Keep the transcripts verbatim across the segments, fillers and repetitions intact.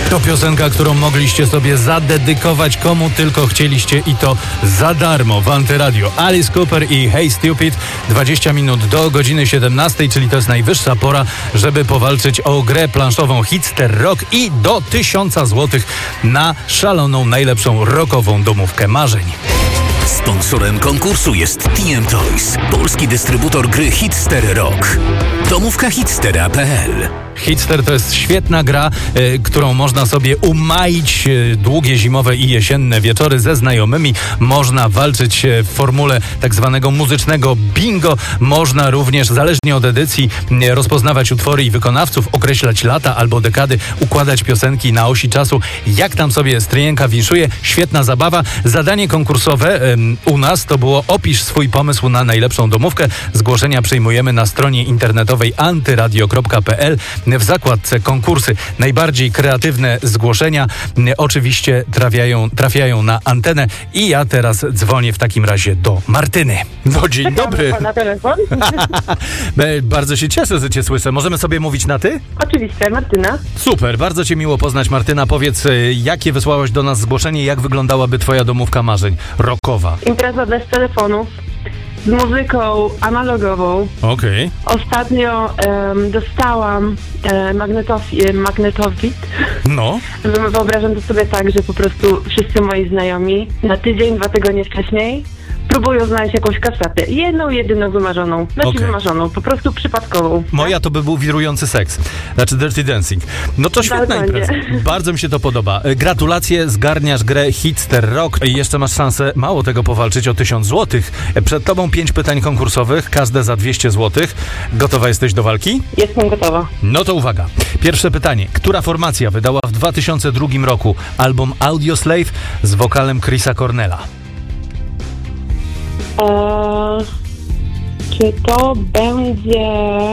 To piosenka, którą mogliście sobie zadedykować komu tylko chcieliście i to za darmo w Antyradio. Alice Cooper i Hey Stupid. dwadzieścia minut do godziny siedemnastej, czyli to jest najwyższa pora, żeby powalczyć o grę planszową Hitster Rock i do tysiąca złotych na szaloną, najlepszą rockową domówkę marzeń. Sponsorem konkursu jest T M Toys, polski dystrybutor gry Hitster Rock. Domówka hitstera kropka p l. Hitster to jest świetna gra, y, którą można sobie umaić y, długie zimowe i jesienne wieczory ze znajomymi. Można walczyć y, w formule tak zwanego muzycznego bingo. Można również, zależnie od edycji, y, rozpoznawać utwory i wykonawców, określać lata albo dekady, układać piosenki na osi czasu. Jak tam sobie stryjenka winszuje. Świetna zabawa. Zadanie konkursowe y, u nas to było: opisz swój pomysł na najlepszą domówkę. Zgłoszenia przyjmujemy na stronie internetowej antyradio kropka p l. W zakładce konkursy najbardziej kreatywne zgłoszenia y, oczywiście trafiają, trafiają na antenę i ja teraz dzwonię w takim razie do Martyny. No dzień dobry. Na telefon? Bardzo się cieszę, że cię słyszę. Możemy sobie mówić na ty? Oczywiście, Martyna. Super, bardzo cię miło poznać, Martyna. Powiedz, y, jakie wysłałaś do nas zgłoszenie, jak wyglądałaby twoja domówka marzeń rockowa? Impreza bez telefonu, z muzyką analogową. Okej. Okay. Ostatnio em, dostałam e, magnetofi- magnetowid. No. Wyobrażam to sobie tak, że po prostu wszyscy moi znajomi na tydzień, dwa tygodnie wcześniej próbują znaleźć jakąś kasetę. Jedną, jedyną wymarzoną. Znaczy Okej. wymarzoną, po prostu przypadkową. Moja to by był wirujący seks. Znaczy Dirty Dancing. No to świetna Tak impreza. będzie. Bardzo mi się to podoba. Y, Gratulacje, zgarniasz grę Hitster Rock. I jeszcze masz szansę, mało tego, powalczyć o tysiąc złotych. Y, Przed tobą pięć pytań konkursowych, każde za dwieście złotych. Gotowa jesteś do walki? Jestem gotowa. No to uwaga. Pierwsze pytanie. Która formacja wydała w dwa tysiące drugim roku album Audioslave z wokalem Chrisa Cornella? Eee, czy to będzie...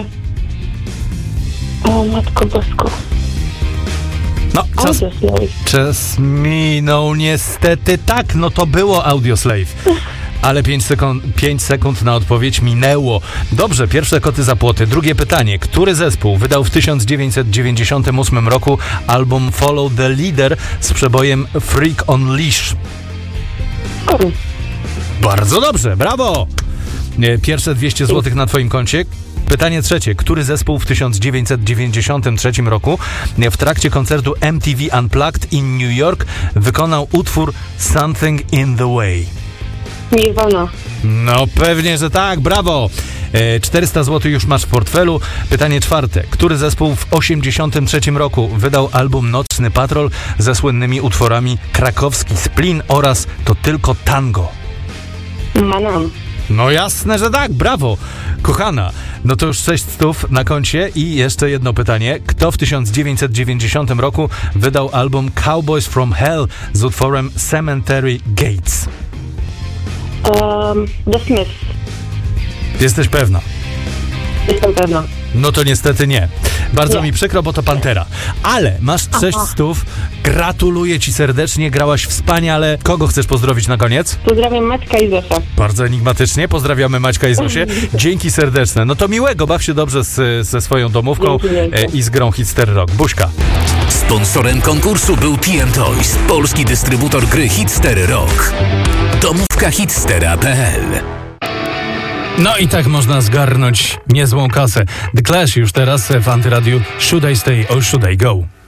O, Matko Bosko. No, czas, Audioslave. czas minął niestety. Tak, no to było Audioslave. Ale pięć sekund, pięć sekund na odpowiedź minęło. Dobrze, pierwsze koty za płoty. Drugie pytanie. Który zespół wydał w tysiąc dziewięćset dziewięćdziesiątym ósmym roku album Follow the Leader z przebojem Freak on Leash? O, Bardzo dobrze, brawo! Nie, Pierwsze dwieście złotych na twoim koncie. Pytanie trzecie. Który zespół w tysiąc dziewięćset dziewięćdziesiątym trzecim roku w trakcie koncertu M T V Unplugged in New York wykonał utwór Something in the Way? Nirvana. No pewnie, że tak, brawo! E, czterysta złotych już masz w portfelu. Pytanie czwarte. Który zespół w osiemdziesiątym trzecim roku wydał album Nocny Patrol ze słynnymi utworami Krakowski Splin oraz To tylko tango? Manon. No jasne, że tak, brawo! Kochana, no to już sześć stów na koncie i jeszcze jedno pytanie. Kto w tysiąc dziewięćset dziewięćdziesiątym roku wydał album Cowboys from Hell z utworem Cemetery Gates? Um, The Smiths. Jesteś pewna? Jestem pewna. No to niestety nie. Bardzo Nie. mi przykro, bo to Pantera. Ale masz sześć stów. Gratuluję ci serdecznie, grałaś wspaniale. Kogo chcesz pozdrowić na koniec? Pozdrawiam Maćka i Zosia. Bardzo enigmatycznie. Pozdrawiamy Maćka i Zosię. Dzięki serdeczne. No to miłego, baw się dobrze z, ze swoją domówką Dzięki, dzięki. e, i z grą Hitster Rock. Buźka. Sponsorem konkursu był T M Toys, polski dystrybutor gry Hitster Rock. Domówka hitstera kropka p l. No i tak można zgarnąć niezłą kasę. The Clash już teraz w Antyradiu. Should I Stay or Should I Go?